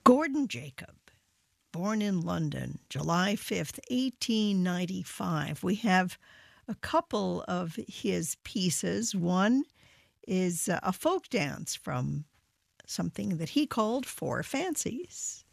Gordon Jacob, born in London, July 5th, 1895. We have a couple of his pieces. One is a folk dance from something that he called Four Fancies.